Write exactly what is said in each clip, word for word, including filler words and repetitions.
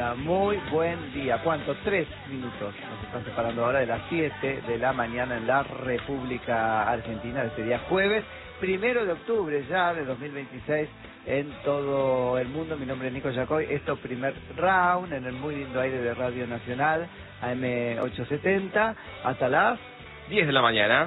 día, muy buen día. ¿Cuánto? Tres minutos. Nos están separando ahora de las siete de la mañana en la República Argentina de este día jueves, primero de octubre ya de dos mil veintiséis en todo el mundo. Mi nombre es Nico Yacoy. Esto primer round en el muy lindo aire de Radio Nacional, A M ochocientos setenta, hasta las diez de la mañana.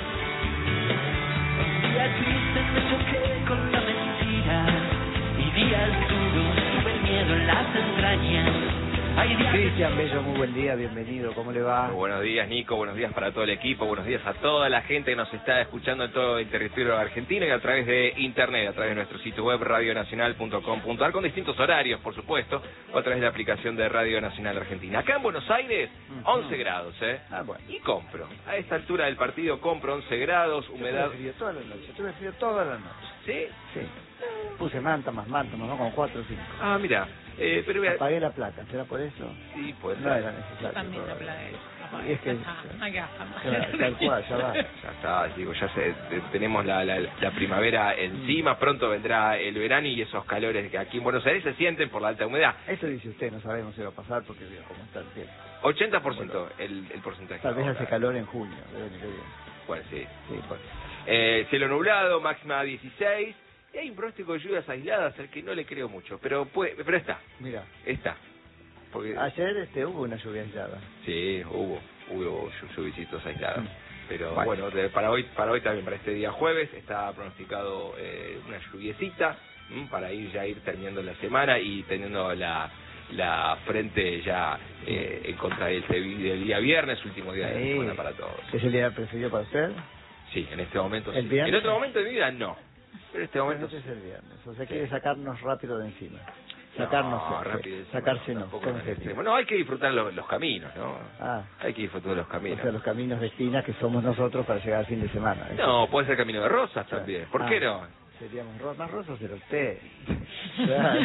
Día triste me choqué con la mentira y días duros tuve el miedo en las entrañas. Cristian Bello, muy buen día, bienvenido, ¿cómo le va? Muy buenos días, Nico, buenos días para todo el equipo, buenos días a toda la gente que nos está escuchando en todo el territorio argentino y a través de internet, a través de nuestro sitio web radio nacional punto com punto ar, con distintos horarios, por supuesto, o a través de la aplicación de Radio Nacional Argentina. Acá en Buenos Aires, once grados, ¿eh? Ah, bueno. Y compro. A esta altura del partido compro once grados, humedad... Tuve frío toda la noche, tuve frío toda la noche. ¿Sí? Sí. Puse manta más manta, más, ¿no? Como cuatro o cinco. Ah, mira, eh, pero... Mira... Apagué la placa, ¿será por eso? Sí, pues... No era necesario. También la plaga. Y es que... Hay que Claro, tal cual, ya va. Ya está, digo, ya se, tenemos la, la, la primavera encima, pronto vendrá el verano y esos calores que aquí en Buenos Aires se sienten por la alta humedad. Eso dice usted, no sabemos si va a pasar porque digo, cómo está el cielo. ochenta por ciento el, el porcentaje. Tal vez ahora. hace calor en junio, del año que viene. Bueno, sí. Sí, pues. Eh, cielo nublado, máxima dieciséis. Y hay un pronóstico de lluvias aisladas al que no le creo mucho, pero puede, pero está, Mira, está. Porque, ayer este hubo una lluvia aislada. sí, hubo, hubo lluvisitos aisladas. Mm. Pero Bueno. bueno, de- para hoy para hoy también, para este día jueves, está pronosticado eh, una lluviecita mm, para ir ya ir terminando la semana y teniendo la la frente ya eh, en contra del, del día viernes, último día de la Sí. semana para todos. ¿Es el día preferido para usted? Sí, en este momento ¿El sí. viernes? En otro momento de mi vida no, pero en este momento Este sí. es el viernes, o sea, Sí. quiere sacarnos rápido de encima. Sacarnos, No, eh, rápido, sí, sacarse no, tampoco ¿cómo tan sería? extremo. No, hay que disfrutar los, los caminos, ¿no? Ah, Hay que disfrutar de los o caminos. sea, los caminos de espinas que somos nosotros para llegar al fin de semana. ¿eh? No, puede ser camino de rosas también. ¿Por Ah, qué no? Seríamos ro más rosos era usted. Claro.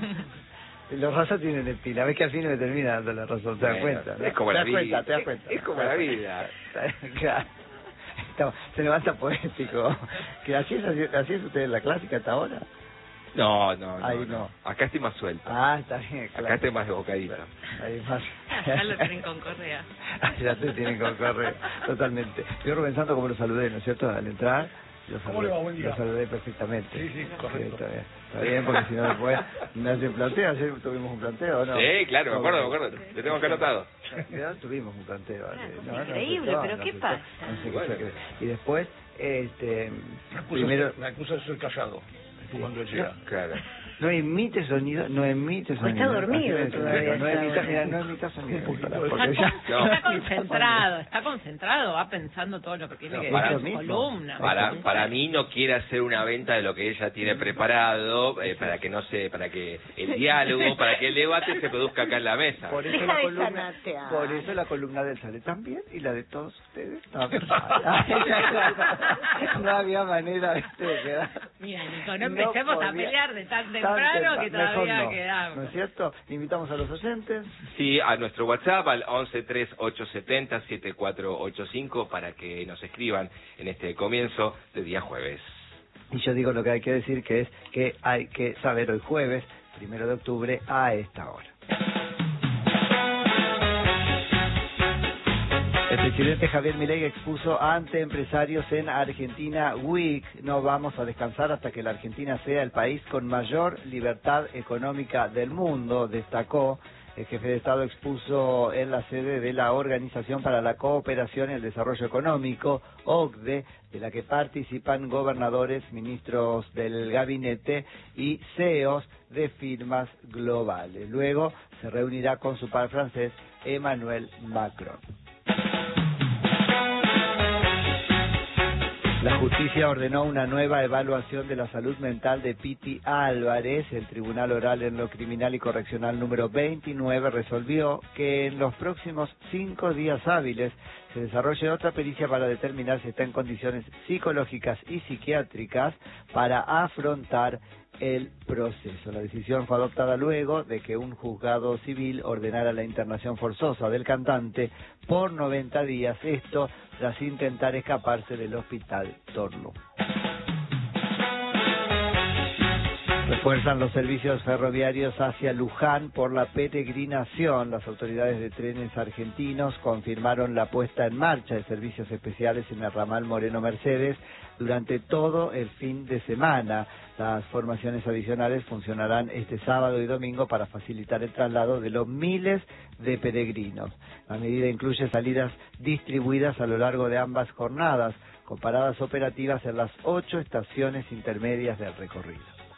Los rosas tienen espina, ves que al fin me termina dando la razón, ¿te das Bueno, cuenta? ¿no? es como ¿Te la das vida. cuenta? ¿Te das Es- cuenta? es como la vida. Claro. Estamos- se levanta poético. Que así es, así, así es usted en la clásica hasta ahora. No, no, no, Ahí no. no. Acá estoy más suelto. Ah, está bien, claro. Acá estoy más bocadito. Ahí más. Ya lo tienen con correa. Ya te tienen con correr, totalmente. Estoy pensando cómo lo saludé, ¿no es cierto? Al entrar, lo saludé, ¿Cómo le va? Buen día. lo saludé perfectamente. Sí, sí, correcto. está bien, está bien, porque si no después me hacen planteo. Ayer tuvimos un planteo, ¿o no? Sí, claro, me acuerdo, me acuerdo. Lo tengo acá anotado. Ya tuvimos un planteo. Una eh, cosa no, no, increíble, no, pero no ¿qué sé pasa? No sé qué Bueno. se cree. Y después, este, Me acusa, primero, me acusa de ser callado Sí. cuando él llega. Claro. no emite sonido, no emite sonido. está dormido Así me todavía, dicen, No está emita, dormido. mira, no emita sonido. poquito Porque de- ya- No. Está concentrado, está concentrado, va pensando todo lo que tiene No, que para- decir en Eso su mismo. columna. Para para mí no quiere hacer una venta de lo que ella tiene preparado eh, para que no se para que el diálogo, para que el debate se produzca acá en la mesa. Por eso, Deja la de columna, zanatear. por eso la columna del sale también y la de todos ustedes también. No había manera de quedar. Mira, Nico, no empecemos a podía- pelear de tan tan temprano que temprano. todavía Mejor no, quedamos. ¿no es cierto? Invitamos a los oyentes. Sí, a nuestro WhatsApp al once tres ocho setenta siete cuatro ocho cinco para que nos escriban en este comienzo de día jueves. Y yo digo lo que hay que decir, que es que hay que saber hoy jueves, primero de octubre, a esta hora. El presidente Javier Milei expuso ante empresarios en Argentina Week: no vamos a descansar hasta que la Argentina sea el país con mayor libertad económica del mundo, destacó. El jefe de Estado expuso en la sede de la Organización para la Cooperación y el Desarrollo Económico, O C D E, de la que participan gobernadores, ministros del gabinete y C E Os de firmas globales. Luego se reunirá con su par francés, Emmanuel Macron. La justicia ordenó una nueva evaluación de la salud mental de Piti Álvarez. El Tribunal Oral en lo Criminal y Correccional número veintinueve resolvió que en los próximos cinco días hábiles se desarrolle otra pericia para determinar si está en condiciones psicológicas y psiquiátricas para afrontar el proceso. La decisión fue adoptada luego de que un juzgado civil ordenara la internación forzosa del cantante por noventa días, esto tras intentar escaparse del hospital Torno. Refuerzan los servicios ferroviarios hacia Luján por la peregrinación. Las autoridades de trenes argentinos confirmaron la puesta en marcha de servicios especiales en el ramal Moreno Mercedes durante todo el fin de semana. Las formaciones adicionales funcionarán este sábado y domingo para facilitar el traslado de los miles de peregrinos. La medida incluye salidas distribuidas a lo largo de ambas jornadas, con paradas operativas en las ocho estaciones intermedias del recorrido.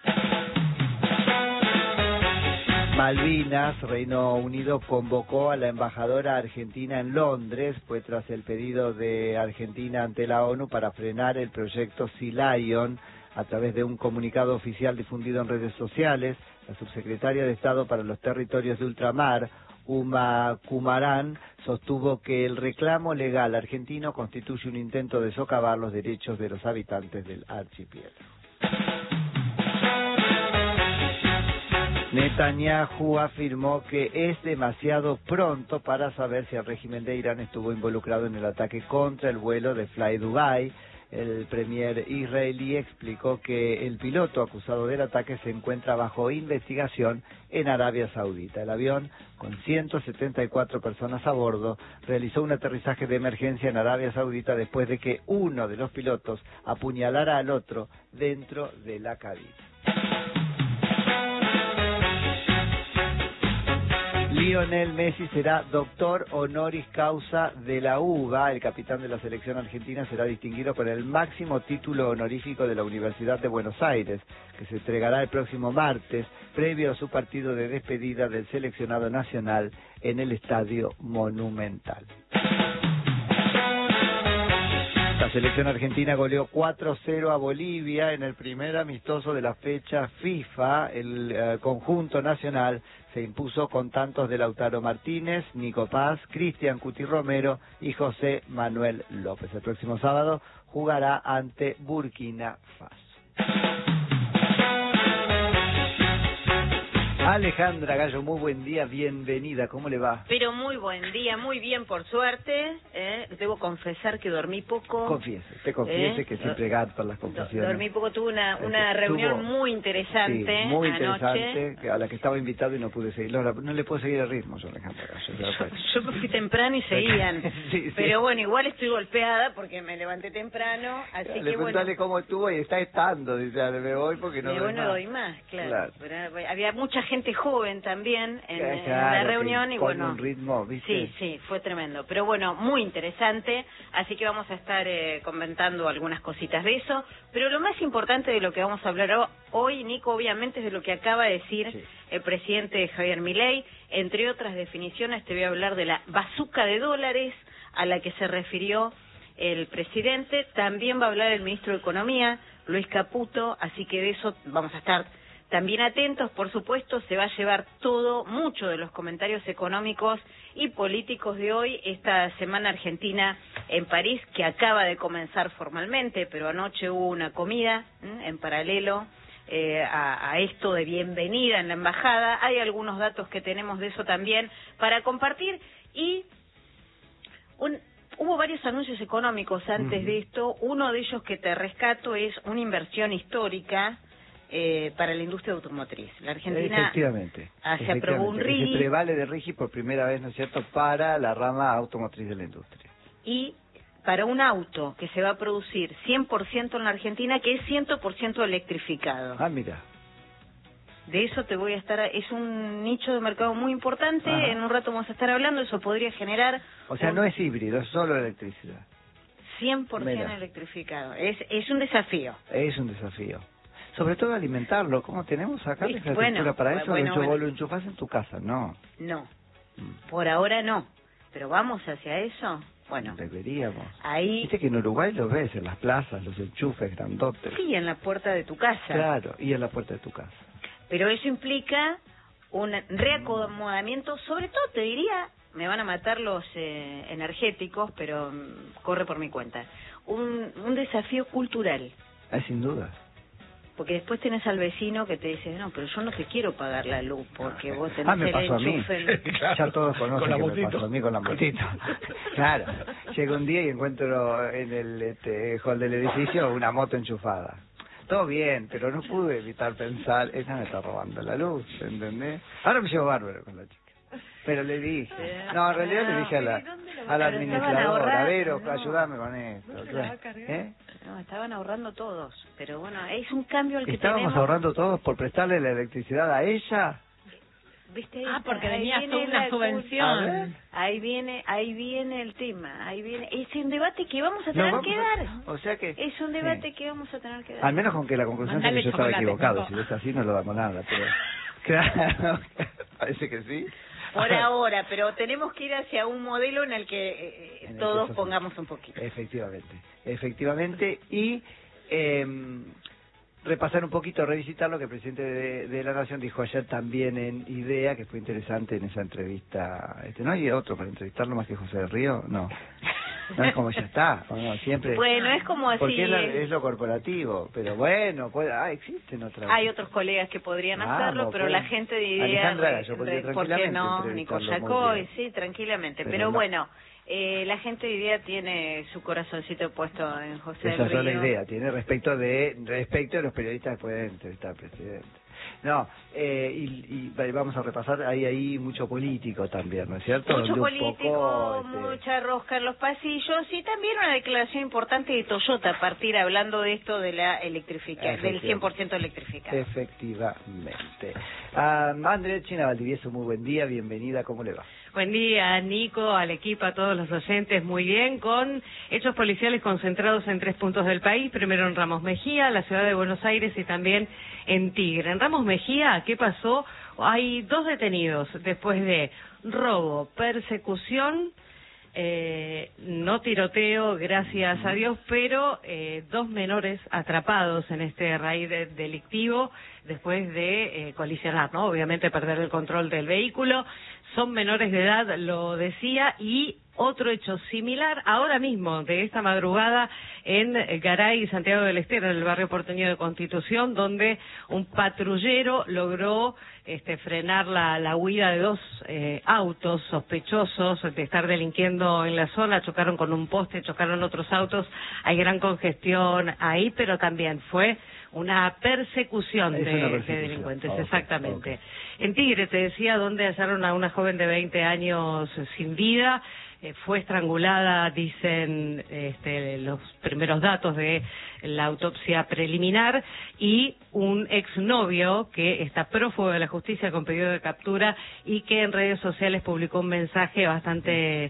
Malvinas, Reino Unido convocó a la embajadora argentina en Londres, fue tras el pedido de Argentina ante la ONU para frenar el proyecto Sea Lion. A través de un comunicado oficial difundido en redes sociales, la subsecretaria de Estado para los Territorios de Ultramar, Uma Kumaran, sostuvo que el reclamo legal argentino constituye un intento de socavar los derechos de los habitantes del archipiélago. Netanyahu afirmó que es demasiado pronto para saber si el régimen de Irán estuvo involucrado en el ataque contra el vuelo de Fly Dubai. El premier israelí explicó que el piloto acusado del ataque se encuentra bajo investigación en Arabia Saudita. El avión, con ciento setenta y cuatro personas a bordo, realizó un aterrizaje de emergencia en Arabia Saudita después de que uno de los pilotos apuñalara al otro dentro de la cabina. Lionel Messi será doctor honoris causa de la U B A. El capitán de la selección argentina será distinguido con el máximo título honorífico de la Universidad de Buenos Aires, que se entregará el próximo martes, previo a su partido de despedida del seleccionado nacional en el Estadio Monumental. La selección argentina goleó cuatro cero a Bolivia en el primer amistoso de la fecha FIFA. El uh, conjunto nacional se impuso con tantos de Lautaro Martínez, Nico Paz, Cristian Cuti Romero y José Manuel López. El próximo sábado jugará ante Burkina Faso. Alejandra Gallo, muy buen día, bienvenida, ¿cómo le va? Pero muy buen día, muy bien por suerte, ¿eh? Debo confesar que dormí poco. Confiese, te confiese ¿Eh? que siempre gato las confesiones. Dormí poco, tuve una, una reunión Estuvo, muy interesante sí, muy anoche. interesante, que a la que estaba invitado y no pude seguir. No, no le puedo seguir el ritmo yo, Alejandra Gallo. Yo, yo me fui temprano y seguían, sí, sí. pero bueno, igual estoy golpeada porque me levanté temprano, así le que preguntale bueno. cómo estuvo y está estando, dice, me voy porque no Me doy voy, no más. doy más, claro. Claro. Pero había mucha gente joven también en, en Claro, la que reunión y con bueno, un ritmo, ¿viste? sí, sí, fue tremendo, pero bueno, muy interesante, así que vamos a estar eh, comentando algunas cositas de eso, pero lo más importante de lo que vamos a hablar hoy, Nico, obviamente es de lo que acaba de decir sí. el presidente Javier Milei. Entre otras definiciones te voy a hablar de la bazuca de dólares a la que se refirió el presidente. También va a hablar el ministro de Economía, Luis Caputo, así que de eso vamos a estar también atentos. Por supuesto, se va a llevar todo, mucho de los comentarios económicos y políticos de hoy, esta semana argentina en París, que acaba de comenzar formalmente, pero anoche hubo una comida ¿m? en paralelo eh, a, a esto de bienvenida en la embajada. Hay algunos datos que tenemos de eso también para compartir y un... Hubo varios anuncios económicos antes uh-huh. de esto. Uno de ellos que te rescato es una inversión histórica eh, para la industria automotriz. La Argentina efectivamente, ah, se aprobó un R I G I. Se prevale de R I G I por primera vez, ¿no es cierto?, para la rama automotriz de la industria. Y para un auto que se va a producir cien por ciento en la Argentina, que es cien por ciento electrificado. Ah, mira. De eso te voy a estar, es un nicho de mercado muy importante. Ajá. En un rato vamos a estar hablando, eso podría generar... O sea, un... no es híbrido, es solo electricidad. cien por ciento Mira. electrificado, es es un desafío. Es un desafío. Sobre todo alimentarlo, ¿cómo tenemos acá la infraestructura bueno, para eso? bueno, ¿Lo, bueno. ¿Lo enchufás en tu casa? No. No, Mm. por ahora no, pero vamos hacia eso. Bueno, deberíamos. ahí... Viste que en Uruguay lo ves, en las plazas, los enchufes grandotes. Sí, en la puerta de tu casa. Claro, y en la puerta de tu casa. Pero eso implica un reacomodamiento, sobre todo te diría, me van a matar los eh, energéticos, pero mm, corre por mi cuenta, un, un desafío cultural. Ah, sin duda. Porque después tenés al vecino que te dice, no, pero yo no te quiero pagar la luz porque vos tenés ah, me el pasó a mí. enchufe. Claro. Ya todos conocen Con la que me motito. pasó a mí con la motito. Claro, llego un día y encuentro en el este, hall del edificio una moto enchufada. todo bien, pero no pude evitar pensar, ella me está robando la luz, ¿entendés? Ahora me llevo bárbaro con la chica. Pero le dije, no, en realidad le dije a la, a la administradora, Vero, no. ayúdame con esto. ¿No se la va a cargar? ¿Eh? No, estaban ahorrando todos, pero bueno, es un cambio el que ¿Estábamos tenemos. ahorrando todos por prestarle la electricidad a ella? ¿Viste? Ah, porque Ahí venía viene una la- subvención. A ver. Ahí viene, ahí viene el tema, ahí viene, es un debate que vamos a No, tener vamos que a- dar. O sea que... Es un debate sí. que vamos a tener que dar. Al menos con que la conclusión sea que Mandale yo estaba chocolate, equivocado. Coco. Si es así, no lo damos nada. Pero claro, parece que sí. Por ahora, pero tenemos que ir hacia un modelo en el que eh, En el que todos eso sí. pongamos un poquito. Efectivamente, efectivamente. Y eh, repasar un poquito, revisitar lo que el presidente de, de la Nación dijo ayer también en IDEA, que fue interesante en esa entrevista. Este, ¿No hay otro para entrevistarlo más que José del Río? No. No es como ya está, o no, siempre... Bueno, es como así. Porque es, la- eh, es lo corporativo, pero bueno, puede, ah, existen otras... Hay otros colegas que podrían Vamos, hacerlo, pero pues. la gente de IDEA... Alejandra, yo re- podría re- ¿por qué tranquilamente no? entrevistarlo Nico muy Yacoy, bien. sí, tranquilamente. Pero Pero, no. bueno, eh, la gente de IDEA tiene su corazoncito puesto en José Esa del es la Río. idea, tiene respecto de respecto de los periodistas que pueden entrevistar al presidente. No, eh, y, y vamos a repasar, hay ahí mucho político también, ¿no es cierto? Mucho Donde un político, poco, este, mucha rosca en los pasillos y también una declaración importante de Toyota a partir hablando de esto de la electrificación, del cien por ciento electrificado. Efectivamente. Ah, Andrea China Valdivieso, muy buen día, bienvenida, ¿cómo le va? Buen día, Nico, al equipo, a todos los oyentes. Muy bien, con hechos policiales concentrados en tres puntos del país. Primero en Ramos Mejía, la ciudad de Buenos Aires y también en Tigre. En Ramos Mejía, ¿qué pasó? Hay dos detenidos después de robo, persecución, eh, no tiroteo, gracias a Dios, pero eh, dos menores atrapados en este raíz de- delictivo después de eh, colisionar, ¿no? Obviamente perder el control del vehículo. Son menores de edad, lo decía, y otro hecho similar ahora mismo, de esta madrugada, en Garay y Santiago del Estero, en el barrio porteño de Constitución, donde un patrullero logró este, frenar la, la huida de dos eh, autos sospechosos de estar delinquiendo en la zona. Chocaron con un poste, chocaron otros autos, hay gran congestión ahí, pero también fue una persecución, Es de, una de persecución. delincuentes, Ok, exactamente. ok. En Tigre, te decía, donde hallaron a una joven de veinte años sin vida, eh, fue estrangulada, dicen este, los primeros datos de la autopsia preliminar, y un exnovio que está prófugo de la justicia con pedido de captura y que en redes sociales publicó un mensaje bastante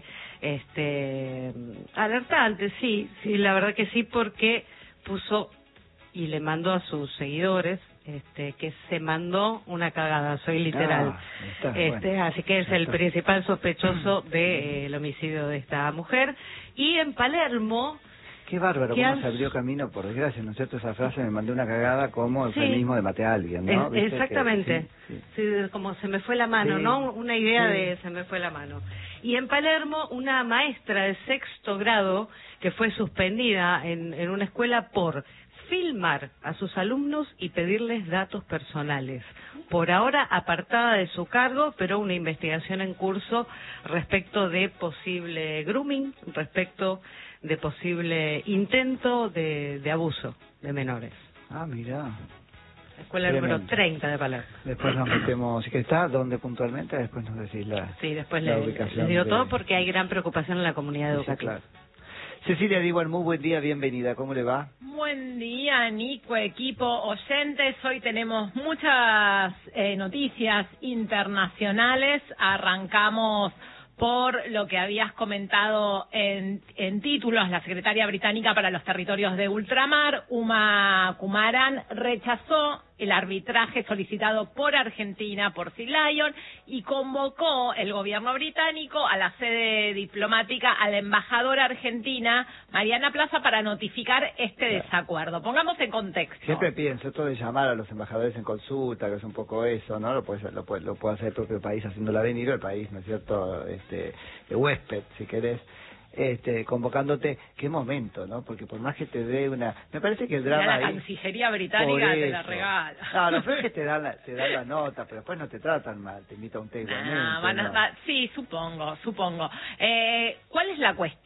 este alertante, sí, sí, la verdad que sí, porque puso y le mandó a sus seguidores este que se mandó una cagada, soy literal. Ah, está, este bueno. así que es Ya el está. principal sospechoso del homicidio de esta mujer. Y en Palermo, Qué bárbaro, ¿Qué cómo han- se abrió camino, por desgracia, ¿no es cierto? Esa frase me mandé una cagada como Sí. eufemismo de maté a alguien, ¿no? es- ¿Viste que- exactamente, sí, sí. sí, como se me fue la mano, Sí, ¿no? Una idea sí. de se me fue la mano. Y en Palermo, una maestra de sexto grado que fue suspendida en, en una escuela por filmar a sus alumnos y pedirles datos personales. Por ahora apartada de su cargo, pero una investigación en curso respecto de posible grooming, respecto de posible intento de, de abuso de menores. Ah, mirá. Escuela Tremendo. número treinta de Palermo. Después nos metemos, si que está, ¿dónde puntualmente? Después nos decís la... Sí, después la le, ubicación les digo de- todo porque hay gran preocupación en la comunidad Sí, educativa. claro. Cecilia Diwan, muy buen día, bienvenida, ¿cómo le va? Buen día, Nico, equipo, oyentes. Hoy tenemos muchas eh, noticias internacionales. Arrancamos por lo que habías comentado en, en títulos. La secretaria británica para los territorios de ultramar, Uma Kumaran, rechazó el arbitraje solicitado por Argentina, por Sea Lion, y convocó el gobierno británico a la sede diplomática a la embajadora argentina, Mariana Plaza, para notificar este Claro. desacuerdo. Pongamos en contexto. Siempre pienso esto de llamar a los embajadores en consulta, que es un poco eso, ¿no? Lo puede, lo puede, lo puede hacer el propio país haciéndola venir, o el país, ¿no es cierto?, este, de huésped, si querés, este, convocándote. Qué momento, ¿no? Porque por más que te dé una... Me parece que el drama Ya la ahí... Cancillería por británica te la eso. regala. No, lo peor es que te dan, la, te dan la nota, pero después no te tratan mal, te invita a un té igualmente. Ah, van a- ¿no? va- sí, supongo, supongo. Eh, ¿Cuál es la cuestión?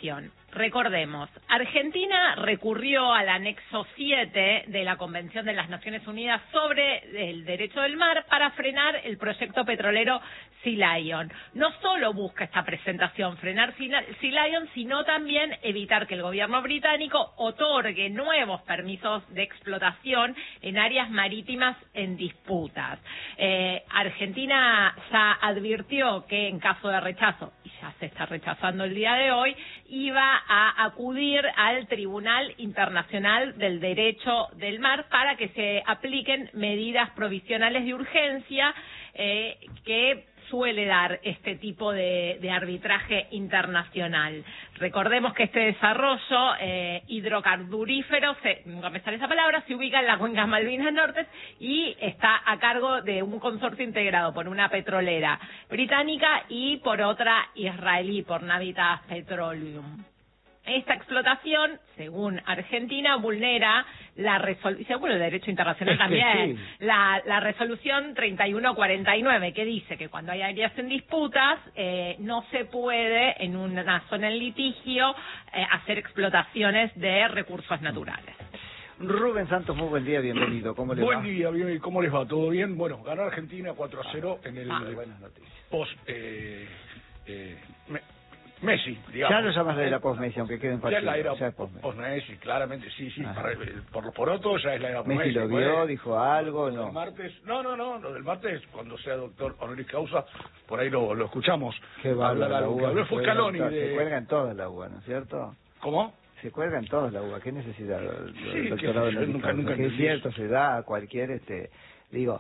Recordemos, Argentina recurrió al anexo siete de la Convención de las Naciones Unidas sobre el derecho del mar para frenar el proyecto petrolero Sea Lion. No solo busca esta presentación frenar Sea Lion, sino también evitar que el gobierno británico otorgue nuevos permisos de explotación en áreas marítimas en disputas. Eh, Argentina ya advirtió que en caso de rechazo, y ya se está rechazando el día de hoy, iba a acudir al Tribunal Internacional del Derecho del Mar para que se apliquen medidas provisionales de urgencia eh, que suele dar este tipo de, de arbitraje internacional. Recordemos que este desarrollo eh, hidrocarburífero, se, nunca me sale esa palabra, se ubica en las cuencas Malvinas Norte y está a cargo de un consorcio integrado por una petrolera británica y por otra israelí, por Navitas Petroleum. Esta explotación, según Argentina, vulnera la resolución, según el derecho internacional también, sí. la, la resolución treinta y uno cuarenta y nueve, que dice que cuando hay áreas en disputas, eh, no se puede, en una zona en litigio, eh, hacer explotaciones de recursos naturales. Rubén Santos, muy buen día, bienvenido. ¿Cómo le buen va? Buen día, bien, ¿cómo les va? ¿Todo bien? Bueno, ganó Argentina cuatro a cero en el ah, buenas noticias. post... Eh, eh, me, Messi, digamos. Ya lo llamas de la post-Messi, aunque quede en partido. Ya es la era post-Messi, post claramente, sí, sí. Para, por, por otro, ya es la era post-Messi. ¿Messi lo vio, ¿Puede? dijo algo, lo no? Del martes, no, no, no, lo del martes, cuando sea doctor honoris causa, por ahí lo, lo escuchamos. Qué bárbaro, la U A. Habló fue Scaloni de... Se cuelgan todas la U A, ¿no es cierto? ¿Cómo? Se cuelgan todas la U A, ¿qué necesidad? Sí, el doctorado que, nunca, nunca que es cierto, se da a cualquier, este, digo...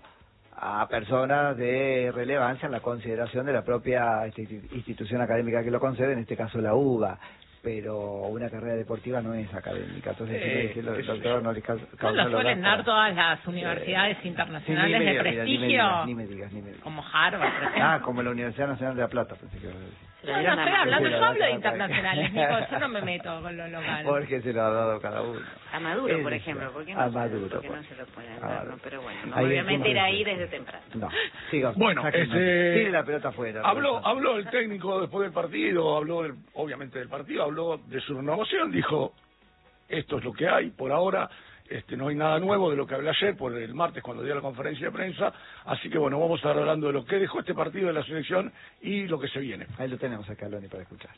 a personas de relevancia en la consideración de la propia institución académica que lo concede, en este caso la U B A, pero una carrera deportiva no es académica, entonces eh, sí, el doctor no les causa. No lo suelen dar todas las universidades eh, internacionales sí, de digas, prestigio, ni me digas, ni me digas. Como Harvard, por ejemplo. Ah, como la Universidad Nacional de La Plata, pensé que iba a decir. No, no estoy hablando, yo hablo de internacionales, Nico, yo no me meto con lo local. Porque se lo ha dado cada uno. A Maduro, es por ejemplo, ¿por qué no, a se, Maduro, ¿por qué pues. no se lo pueden dar? No, pero bueno, no ahí voy a meter ahí desde temprano. No, siga. Bueno, este... tire la pelota afuera. Habló, habló el técnico después del partido, habló del, obviamente del partido, habló de su renovación, dijo, esto es lo que hay por ahora. Este, no hay nada nuevo de lo que hablé ayer, por el martes cuando dio la conferencia de prensa, así que bueno, vamos a estar hablando de lo que dejó este partido de la selección y lo que se viene. Ahí lo tenemos a Scaloni para escuchar.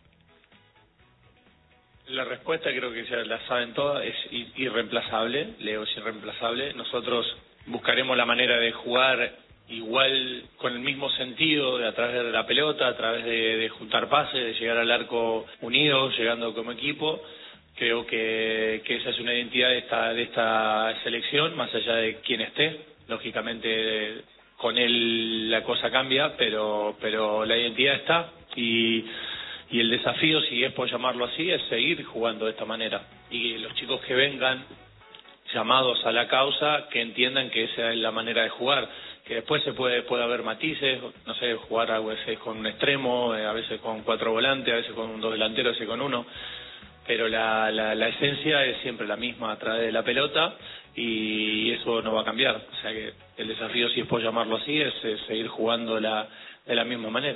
La respuesta creo que ya la saben todas, es irreemplazable, Leo es irreemplazable. Nosotros buscaremos la manera de jugar igual, con el mismo sentido, de a través de la pelota, a través de, de juntar pases, de llegar al arco unidos, llegando como equipo. Creo que, que esa es una identidad de esta, de esta selección, más allá de quién esté. Lógicamente con él la cosa cambia, pero, pero la identidad está y, y el desafío, si es por llamarlo así, es seguir jugando de esta manera. Y los chicos que vengan llamados a la causa, que entiendan que esa es la manera de jugar. Que después se puede, puede haber matices, no sé, jugar a veces con un extremo, a veces con cuatro volantes, a veces con dos delanteros, a veces con uno. Pero la, la, la esencia es siempre la misma a través de la pelota y eso no va a cambiar. O sea que el desafío, si es por llamarlo así, es, es seguir jugando la, de la misma manera.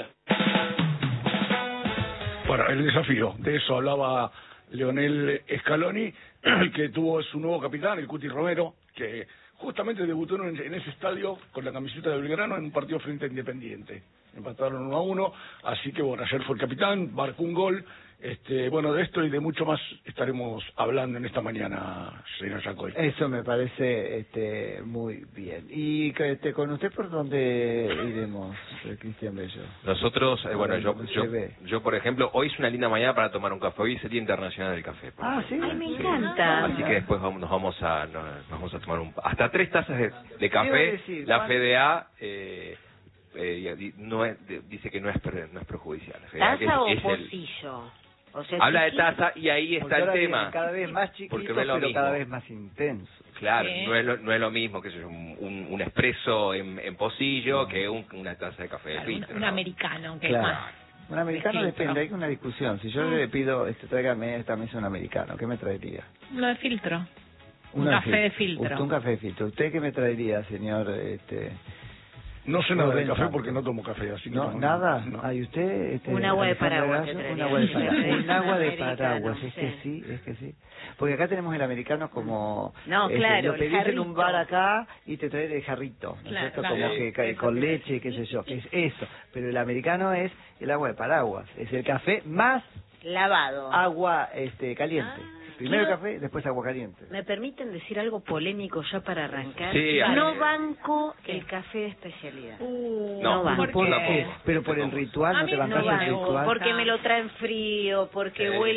Bueno, el desafío, de eso hablaba Leonel Scaloni, que tuvo su nuevo capitán, el Cuti Romero, que justamente debutó en, en ese estadio con la camiseta de Belgrano en un partido frente a Independiente. Empataron uno a uno, así que bueno, ayer fue el capitán, marcó un gol. Este, bueno, de esto y de mucho más estaremos hablando en esta mañana, señor Yacoy. Eso me parece este, muy bien. ¿Y este, con usted por dónde iremos, Cristian Bello? Nosotros, eh, bueno, yo, yo, yo, por ejemplo, hoy es una linda mañana para tomar un café. Hoy es el Día Internacional del Café. Ah, sí. Ay, me sí. encanta. Así que después vamos, nos vamos a nos, nos vamos a tomar un, hasta tres tazas de, de café. Decir, la F D A eh, eh, no es, dice que no es, no es perjudicial. ¿Taza que es, o es pocillo? El, O sea, habla chiquito. de taza y ahí está el tema. Cada vez más chiquito, porque no es lo pero mismo. cada vez más intenso. Claro, Sí. no es lo, no es lo mismo que un, un, un expreso en, en pocillo no. que un, una taza de café de Claro, filtro. un, un ¿no? americano, que Claro. es más. Un americano de depende, filtro. hay una discusión. Si yo mm. le pido, este, tráigame esta mesa un americano, ¿qué me traería? Uno de filtro. Un Una café de filtro. Usted un café de filtro. ¿Usted qué me traería, señor? Este... No sé nada de ven café tanto. porque no tomo café, así que No, no, nada. no. ¿Hay usted? Este, Un agua de Alejandra paraguas Gallo? te traería. Un agua de paraguas. Un agua de Americano, paraguas, es sí. que sí, es que sí. Porque acá tenemos el americano como... No, este, claro, lo el pedís en jarrito. un bar acá y te traen el jarrito, ¿no es Claro, cierto? claro. Como que cae Eso con te leche, qué sé yo, que es eso. Pero el americano es el agua de paraguas. Es el café más Lavado. agua este caliente. Ah, Primero quiero- café, después agua caliente. ¿Me permiten decir algo polémico ya para arrancar? Sí, no dale. banco el café de especialidad. Uh, No, no ¿Pero banco. por ¿por qué? qué? Pero por el ritual, A ¿no mí te no bancás No el banco, ritual? porque me lo traen frío, porque Sí. huele